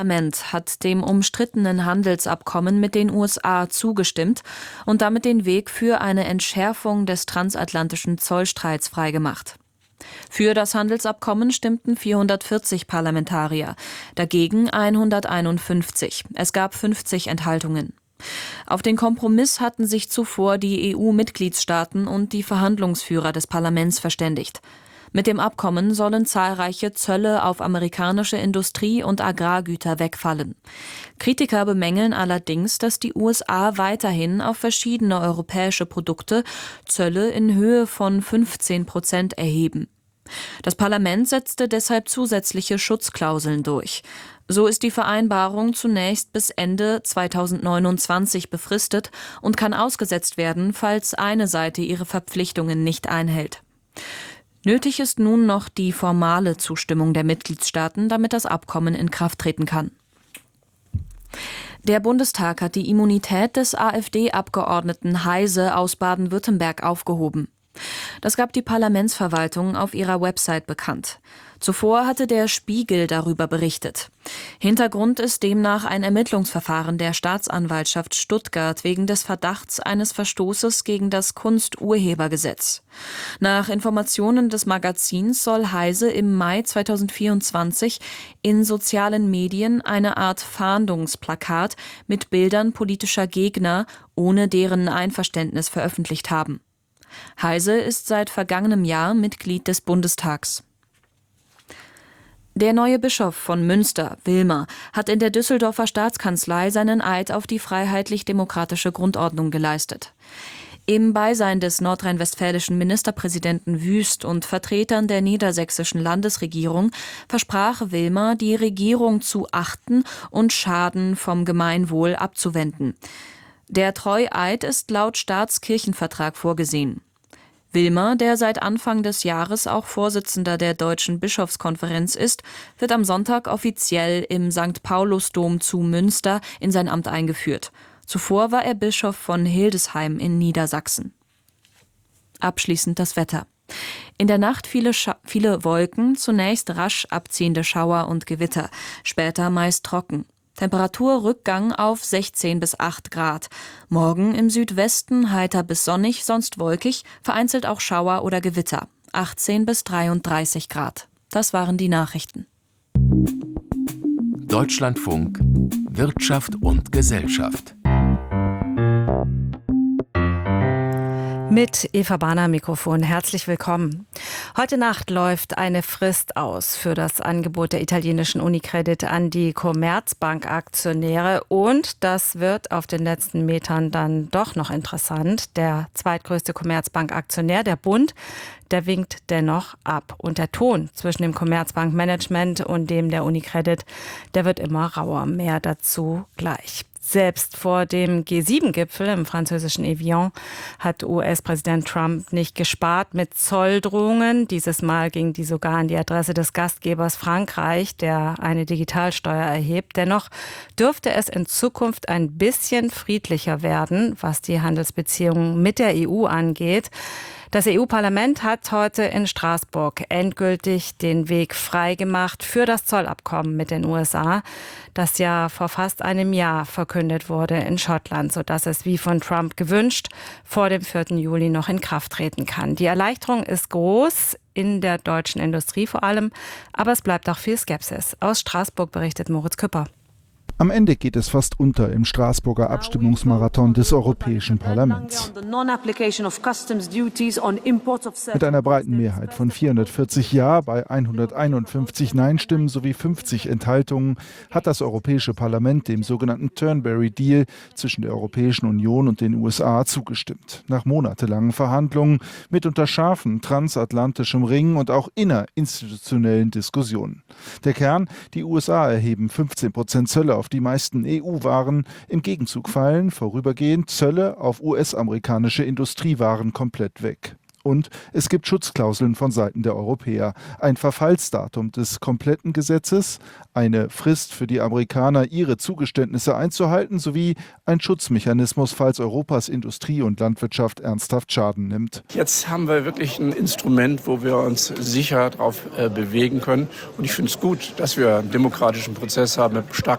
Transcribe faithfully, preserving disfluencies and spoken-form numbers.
Das Parlament hat dem umstrittenen Handelsabkommen mit den U S A zugestimmt und damit den Weg für eine Entschärfung des transatlantischen Zollstreits freigemacht. Für das Handelsabkommen stimmten vierhundertvierzig Parlamentarier, dagegen hunderteinundfünfzig. Es gab fünfzig Enthaltungen. Auf den Kompromiss hatten sich zuvor die E U-Mitgliedstaaten und die Verhandlungsführer des Parlaments verständigt. Mit dem Abkommen sollen zahlreiche Zölle auf amerikanische Industrie- und Agrargüter wegfallen. Kritiker bemängeln allerdings, dass die U S A weiterhin auf verschiedene europäische Produkte Zölle in Höhe von fünfzehn Prozent erheben. Das Parlament setzte deshalb zusätzliche Schutzklauseln durch. So ist die Vereinbarung zunächst bis Ende zweitausendneunundzwanzig befristet und kann ausgesetzt werden, falls eine Seite ihre Verpflichtungen nicht einhält. Nötig ist nun noch die formale Zustimmung der Mitgliedstaaten, damit das Abkommen in Kraft treten kann. Der Bundestag hat die Immunität des AfD-Abgeordneten Heise aus Baden-Württemberg aufgehoben. Das gab die Parlamentsverwaltung auf ihrer Website bekannt. Zuvor hatte der Spiegel darüber berichtet. Hintergrund ist demnach ein Ermittlungsverfahren der Staatsanwaltschaft Stuttgart wegen des Verdachts eines Verstoßes gegen das Kunsturhebergesetz. Nach Informationen des Magazins soll Heise im Mai zweitausendvierundzwanzig in sozialen Medien eine Art Fahndungsplakat mit Bildern politischer Gegner ohne deren Einverständnis veröffentlicht haben. Heise ist seit vergangenem Jahr Mitglied des Bundestags. Der neue Bischof von Münster, Wilmer, hat in der Düsseldorfer Staatskanzlei seinen Eid auf die freiheitlich-demokratische Grundordnung geleistet. Im Beisein des nordrhein-westfälischen Ministerpräsidenten Wüst und Vertretern der niedersächsischen Landesregierung versprach Wilmer, die Regierung zu achten und Schaden vom Gemeinwohl abzuwenden. Der Treueid ist laut Staatskirchenvertrag vorgesehen. Wilmer, der seit Anfang des Jahres auch Vorsitzender der Deutschen Bischofskonferenz ist, wird am Sonntag offiziell im Sankt Paulusdom zu Münster in sein Amt eingeführt. Zuvor war er Bischof von Hildesheim in Niedersachsen. Abschließend das Wetter. In der Nacht viele, Scha- viele Wolken, zunächst rasch abziehende Schauer und Gewitter, später meist trocken. Temperaturrückgang auf sechzehn bis acht Grad. Morgen im Südwesten heiter bis sonnig, sonst wolkig, vereinzelt auch Schauer oder Gewitter. achtzehn bis dreiunddreißig Grad. Das waren die Nachrichten. Deutschlandfunk Wirtschaft und Gesellschaft. Mit Eva Bahner am Mikrofon. Herzlich willkommen. Heute Nacht läuft eine Frist aus für das Angebot der italienischen Unicredit an die Commerzbank-Aktionäre. Und das wird auf den letzten Metern dann doch noch interessant. Der zweitgrößte Commerzbank-Aktionär, der Bund, der winkt dennoch ab. Und der Ton zwischen dem Commerzbank-Management und dem der Unicredit, der wird immer rauer. Mehr dazu gleich. Selbst vor dem G sieben Gipfel im französischen Evian hat U S-Präsident Trump nicht gespart mit Zolldrohungen. Dieses Mal ging die sogar an die Adresse des Gastgebers Frankreich, der eine Digitalsteuer erhebt. Dennoch dürfte es in Zukunft ein bisschen friedlicher werden, was die Handelsbeziehungen mit der E U angeht. Das E U-Parlament hat heute in Straßburg endgültig den Weg freigemacht für das Zollabkommen mit den U S A, das ja vor fast einem Jahr verkündet wurde in Schottland, sodass es wie von Trump gewünscht vor dem vierten Juli noch in Kraft treten kann. Die Erleichterung ist groß, in der deutschen Industrie vor allem, aber es bleibt auch viel Skepsis. Aus Straßburg berichtet Moritz Küpper. Am Ende geht es fast unter im Straßburger Abstimmungsmarathon des Europäischen Parlaments. Mit einer breiten Mehrheit von vierhundertvierzig Ja bei hunderteinundfünfzig Nein-Stimmen sowie fünfzig Enthaltungen hat das Europäische Parlament dem sogenannten Turnberry-Deal zwischen der Europäischen Union und den U S A zugestimmt. Nach monatelangen Verhandlungen, mitunter scharfen transatlantischem Ringen und auch innerinstitutionellen Diskussionen. Der Kern: Die U S A erheben fünfzehn Prozent Zölle auf die meisten E U-Waren. Im Gegenzug fallen vorübergehend Zölle auf U S-amerikanische Industriewaren komplett weg. Und es gibt Schutzklauseln von Seiten der Europäer. Ein Verfallsdatum des kompletten Gesetzes, eine Frist für die Amerikaner, ihre Zugeständnisse einzuhalten, sowie ein Schutzmechanismus, falls Europas Industrie und Landwirtschaft ernsthaft Schaden nimmt. Jetzt haben wir wirklich ein Instrument, wo wir uns sicher darauf äh, bewegen können. Und ich finde es gut, dass wir einen demokratischen Prozess haben mit starken